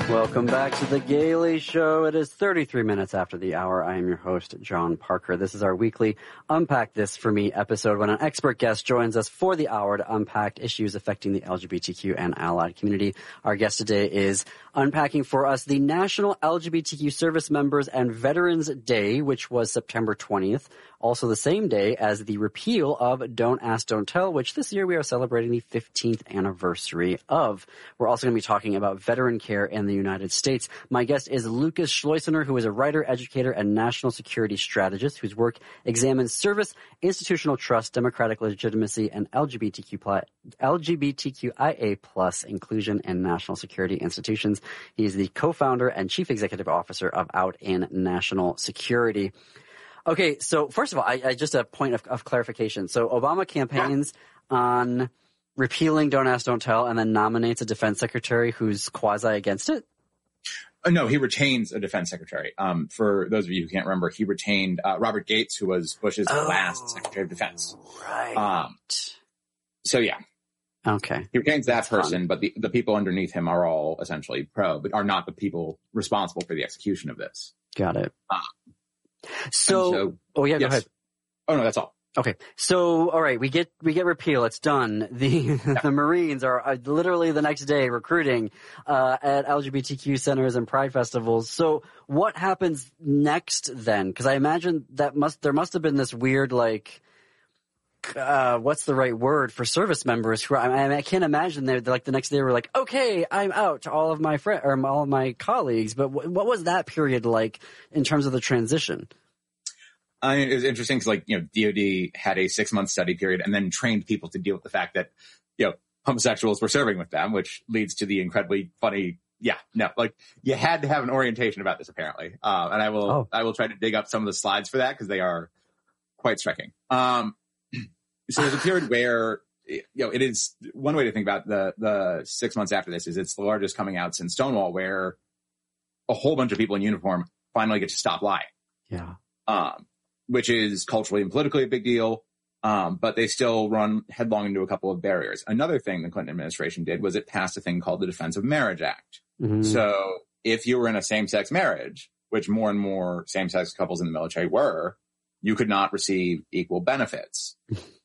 Welcome back to The Gaily Show. It is 33 minutes after the hour. I am your host, John Parker. This is our weekly Unpack This For Me episode when an expert guest joins us for the hour to unpack issues affecting the LGBTQ and allied community. Our guest today is unpacking for us the National LGBTQ Service Members and Veterans Day, which was September 20th. Also the same day as the repeal of Don't Ask, Don't Tell, which this year we are celebrating the 15th anniversary of. We're also going to be talking about veteran care in the United States. My guest is Lucas Schleusener, who is a writer, educator, and national security strategist whose work examines service, institutional trust, democratic legitimacy, and LGBTQIA plus inclusion in national security institutions. He is the co-founder and chief executive officer of Out in National Security. Okay, so first of all, I just a point of clarification. So Obama campaigns on repealing Don't Ask, Don't Tell, and then nominates a defense secretary who's quasi against it? No, he retains a defense secretary. For those of you who can't remember, he retained Robert Gates, who was Bush's last Secretary of Defense. Right. So yeah. Okay. He retains that person, but the people underneath him are all essentially pro, but are not the people responsible for the execution of this. Got it. Go ahead. Oh no, that's all. Okay. So, all right, we get repeal. It's done. The Marines are literally the next day recruiting at LGBTQ centers and pride festivals. So what happens next then? Because I imagine there must have been this weird, like, what's the right word for service members who I can't imagine they're like the next day we're like, okay, I'm out to all of my friends or all of my colleagues. But what was that period like in terms of the transition? I mean, it was interesting because, DOD had a 6-month study period and then trained people to deal with the fact that, homosexuals were serving with them, which leads to the incredibly funny. You had to have an orientation about this apparently. And I will try to dig up some of the slides for that because they are quite striking. So there's a period where, it is one way to think about the 6 months after this is it's the largest coming out since Stonewall, where a whole bunch of people in uniform finally get to stop lying. Yeah. Which is culturally and politically a big deal. But they still run headlong into a couple of barriers. Another thing the Clinton administration did was it passed a thing called the Defense of Marriage Act. Mm-hmm. So if you were in a same-sex marriage, which more and more same-sex couples in the military were, you could not receive equal benefits.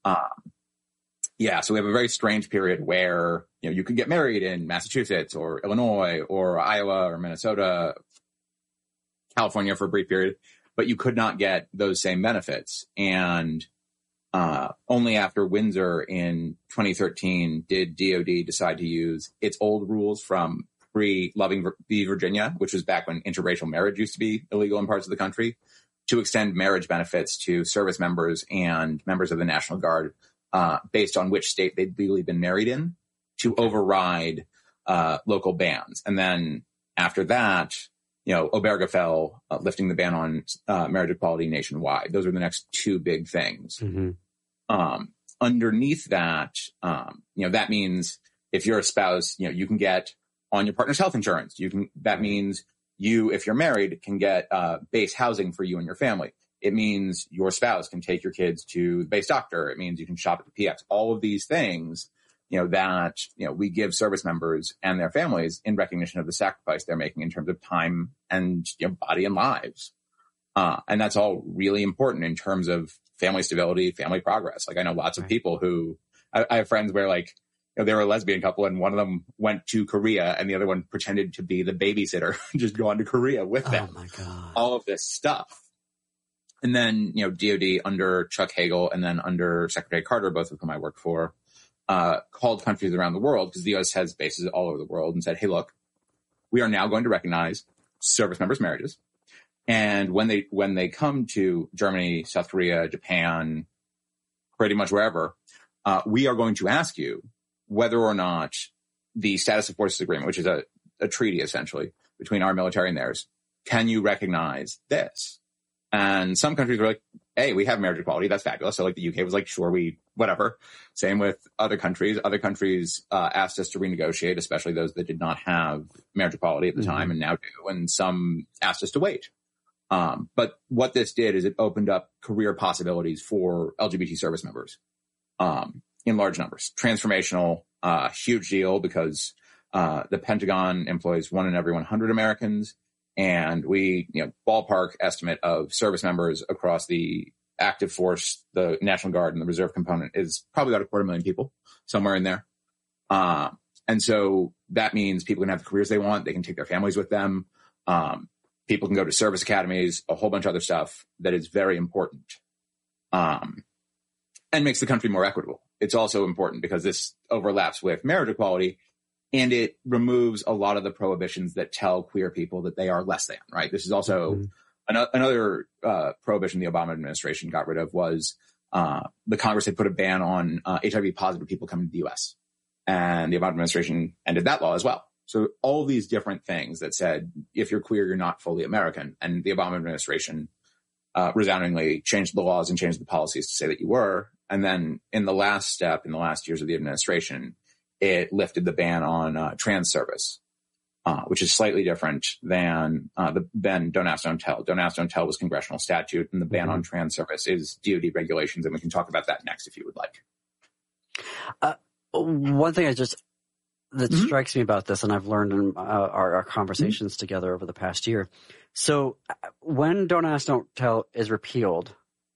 So we have a very strange period where, you could get married in Massachusetts or Illinois or Iowa or Minnesota, California for a brief period, but you could not get those same benefits. And only after Windsor in 2013 did DOD decide to use its old rules from pre-Loving v. Virginia, which was back when interracial marriage used to be illegal in parts of the country, to extend marriage benefits to service members and members of the National Guard based on which state they'd legally been married in, to override local bans. And then after that, Obergefell lifting the ban on marriage equality nationwide. Those are the next two big things. Mm-hmm. Underneath that, that means if you're a spouse, you can get on your partner's health insurance. That means you, if you're married, can get base housing for you and your family. It means your spouse can take your kids to the base doctor. It means you can shop at the PX. All of these things, we give service members and their families in recognition of the sacrifice they're making in terms of time and body and lives. And that's all really important in terms of family stability, family progress. Like I know lots of people who I have friends where they were a lesbian couple and one of them went to Korea and the other one pretended to be the babysitter, just gone to Korea with them. Oh my God. All of this stuff. And then, DOD under Chuck Hagel and then under Secretary Carter, both of whom I worked for, called countries around the world, because the U.S. has bases all over the world, and said, hey, look, we are now going to recognize service members' marriages. And when they come to Germany, South Korea, Japan, pretty much wherever, we are going to ask you whether or not the Status of Forces Agreement, which is a treaty essentially between our military and theirs, can you recognize this? And some countries were like, hey, we have marriage equality. That's fabulous. So the UK was like, sure, whatever. Same with other countries. Other countries asked us to renegotiate, especially those that did not have marriage equality at the time and now do. And some asked us to wait. But what this did is it opened up career possibilities for LGBT service members in large numbers. Transformational, huge deal, because The Pentagon employs 1 in every 100 Americans. And we, ballpark estimate of service members across the active force, the National Guard and the reserve component is probably about 250,000 people, somewhere in there. And so that means people can have the careers they want. They can take their families with them. People can go to service academies, a whole bunch of other stuff that is very important, and makes the country more equitable. It's also important because this overlaps with marriage equality, and it removes a lot of the prohibitions that tell queer people that they are less than, right? This is also another prohibition the Obama administration got rid of was the Congress had put a ban on HIV positive people coming to the U.S. And the Obama administration ended that law as well. So all these different things that said, if you're queer, you're not fully American. And the Obama administration resoundingly changed the laws and changed the policies to say that you were. And then in the last step, in the last years of the administration, it lifted the ban on trans service, which is slightly different than the ban Don't Ask, Don't Tell. Don't Ask, Don't Tell was congressional statute, and the ban on trans service is DoD regulations. And we can talk about that next if you would like. One thing that strikes me about this, and I've learned in our conversations together over the past year. So when Don't Ask, Don't Tell is repealed,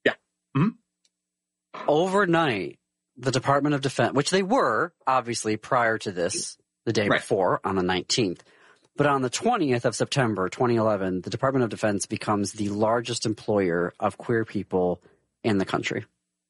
overnight, the Department of Defense, which they were obviously prior to this, the day before on the 19th, but on the 20th of September, 2011, the Department of Defense becomes the largest employer of queer people in the country.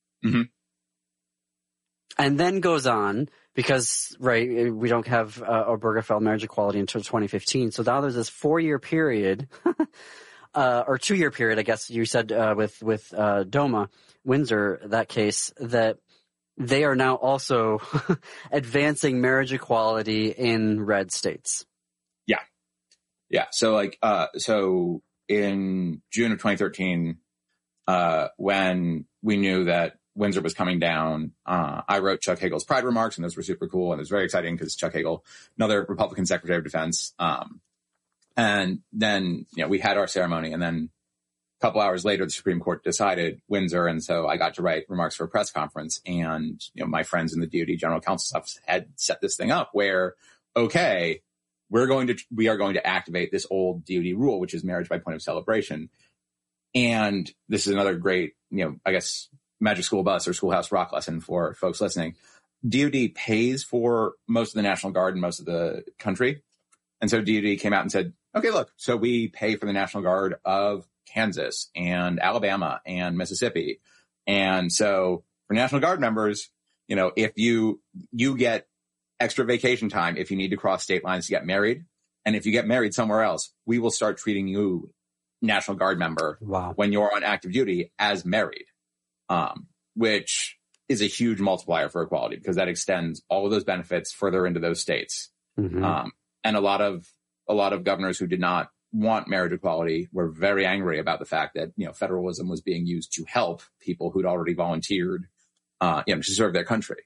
And then goes on because, we don't have Obergefell marriage equality until 2015. So now there's this 4-year period, or 2-year period, I guess you said, with DOMA, Windsor, that case, that they are now also advancing marriage equality in red states. Yeah. So so in June of 2013, when we knew that Windsor was coming down, I wrote Chuck Hagel's Pride remarks, and those were super cool. And it was very exciting because Chuck Hagel, another Republican Secretary of Defense. And then, we had our ceremony, and then a couple hours later, the Supreme Court decided Windsor. And so I got to write remarks for a press conference, and, my friends in the DoD General Counsel's Office had set this thing up where, okay, we are going to activate this old DoD rule, which is marriage by point of celebration. And this is another great, I guess, Magic School Bus or Schoolhouse Rock lesson for folks listening. DoD pays for most of the National Guard and most of the country. And so DoD came out and said, okay, look, so we pay for the National Guard of Kansas and Alabama and Mississippi. And so for National Guard members, if you get extra vacation time if you need to cross state lines to get married. And if you get married somewhere else, we will start treating you, National Guard member, when you're on active duty as married, which is a huge multiplier for equality because that extends all of those benefits further into those states. And a lot of governors who did not want marriage equality were very angry about the fact that, federalism was being used to help people who'd already volunteered, to serve their country.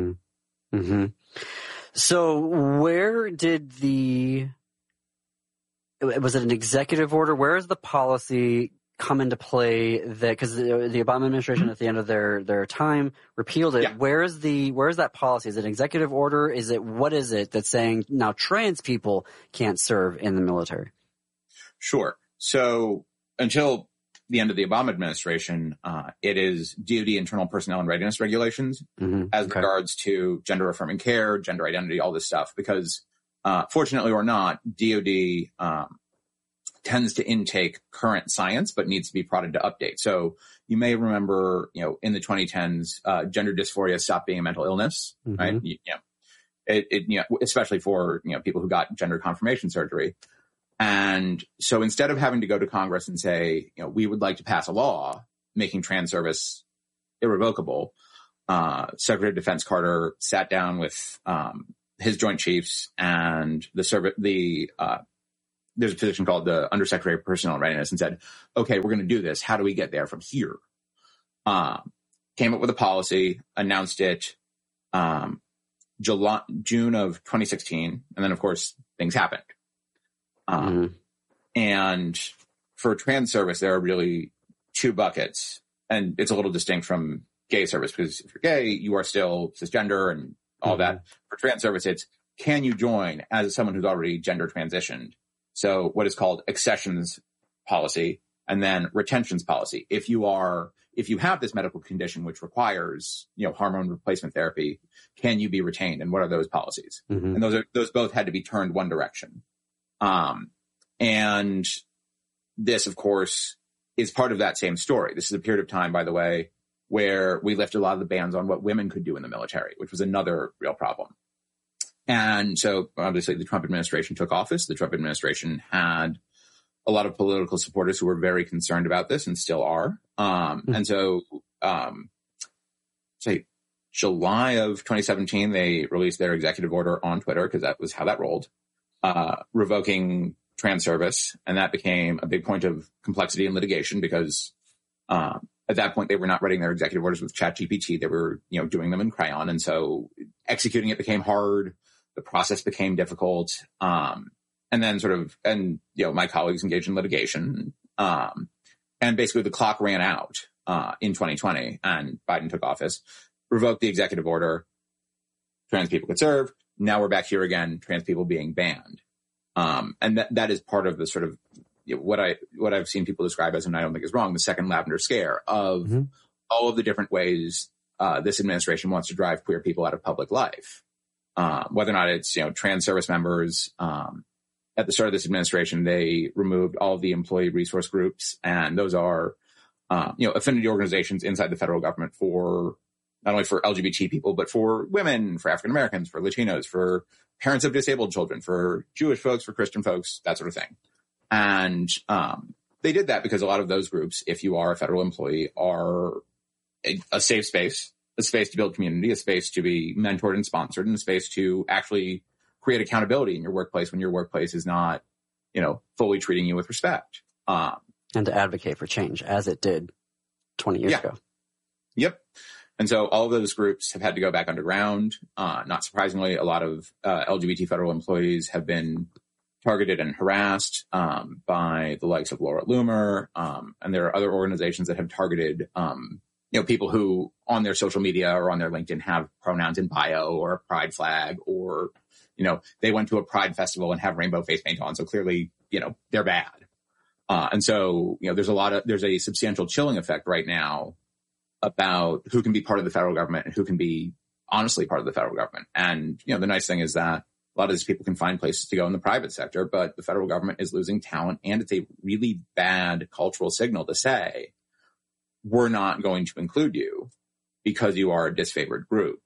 So where did was it an executive order? Where is the policy come into play that, because the Obama administration at the end of their time repealed it. Yeah. Where is that policy? Is it an executive order? What is it that's saying now trans people can't serve in the military? Sure. So until the end of the Obama administration, it is DoD internal personnel and readiness regulations as regards to gender affirming care, gender identity, all this stuff, because fortunately or not, DoD tends to intake current science, but needs to be prodded to update. So you may remember, in the 2010s, gender dysphoria stopped being a mental illness, right? Especially for, people who got gender confirmation surgery. And so instead of having to go to Congress and say, we would like to pass a law making trans service irrevocable, Secretary of Defense Carter sat down with his Joint Chiefs and there's a position called the Undersecretary of Personnel and Readiness and said, okay, we're going to do this. How do we get there from here? Came up with a policy, announced it June of 2016. And then, of course, things happened. And for trans service, there are really two buckets. And it's a little distinct from gay service because if you're gay, you are still cisgender and all that. For trans service, it's can you join as someone who's already gender transitioned? So what is called accessions policy and then retentions policy. If you have this medical condition which requires, hormone replacement therapy, can you be retained? And what are those policies? Mm-hmm. And those both had to be turned one direction. And this, of course, is part of that same story. This is a period of time, by the way, where we lifted a lot of the bans on what women could do in the military, which was another real problem. And so obviously the Trump administration took office. The Trump administration had a lot of political supporters who were very concerned about this and still are. And so, say July of 2017, they released their executive order on Twitter, because that was how that rolled, revoking trans service. And that became a big point of complexity and litigation because, at that point, they were not writing their executive orders with ChatGPT. They were, doing them in Crayon. And so executing it became hard. The process became difficult. And then my colleagues engaged in litigation. And basically the clock ran out, in 2020 and Biden took office, revoked the executive order. Trans people could serve. Now we're back here again, trans people being banned. And that is part of the sort of, what I've seen people describe as, and I don't think is wrong, the second lavender scare of all of the different ways, this administration wants to drive queer people out of public life. Whether or not it's, trans service members, at the start of this administration, they removed all of the employee resource groups. And those are, affinity organizations inside the federal government for not only for LGBT people, but for women, for African Americans, for Latinos, for parents of disabled children, for Jewish folks, for Christian folks, that sort of thing. And they did that because a lot of those groups, if you are a federal employee, are a safe space, a space to build community, a space to be mentored and sponsored, and a space to actually create accountability in your workplace when your workplace is not, fully treating you with respect. And to advocate for change, as it did 20 years ago. Yep. And so all of those groups have had to go back underground. Not surprisingly, a lot of LGBT federal employees have been targeted and harassed by the likes of Laura Loomer. And there are other organizations that have targeted people who on their social media or on their LinkedIn have pronouns in bio or a pride flag, or, they went to a pride festival and have rainbow face paint on. So clearly, they're bad. And so, there's a substantial chilling effect right now about who can be part of the federal government and who can be honestly part of the federal government. And, the nice thing is that a lot of these people can find places to go in the private sector, but the federal government is losing talent. And it's a really bad cultural signal to say, we're not going to include you because you are a disfavored group.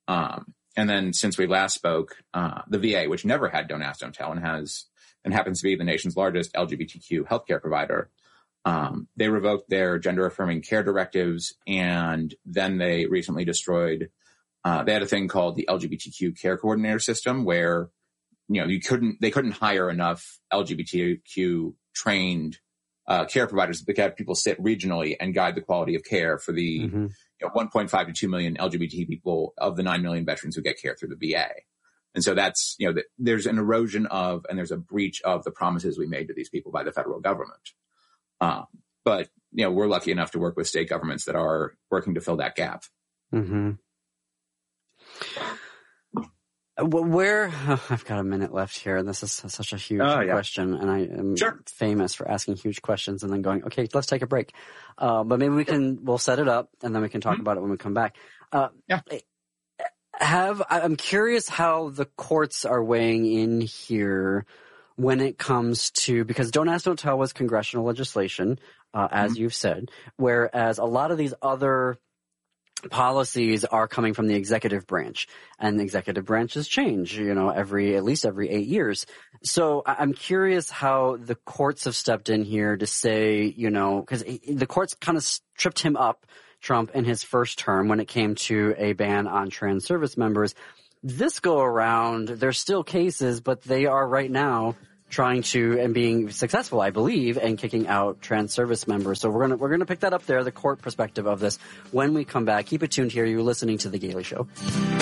And then since we last spoke, the VA, which never had Don't Ask, Don't Tell and happens to be the nation's largest LGBTQ healthcare provider, they revoked their gender affirming care directives. And then they recently destroyed, they had a thing called the LGBTQ care coordinator system where, they couldn't hire enough LGBTQ trained care providers that have people sit regionally and guide the quality of care for the 1.5 to 2 million LGBT people of the 9 million veterans who get care through the VA. And so that's, there's an erosion of, and there's a breach of the promises we made to these people by the federal government. But, we're lucky enough to work with state governments that are working to fill that gap. Mm-hmm. I've got a minute left here, and this is such a huge question, and I am famous for asking huge questions and then going, okay, let's take a break. But maybe we'll set it up, and then we can talk about it when we come back. I'm curious how the courts are weighing in here when it comes to, because Don't Ask, Don't Tell was congressional legislation, as you've said, whereas a lot of these other policies are coming from the executive branch, and the executive branches change, at least every 8 years. So I'm curious how the courts have stepped in here to say, because the courts kind of tripped him up, Trump, in his first term when it came to a ban on trans service members. This go around, there's still cases, but they are right now trying to and being successful, I believe, and kicking out trans service members. So we're gonna pick that up there, the court perspective of this, when we come back. Keep it tuned here. You're listening to The Gailey Show.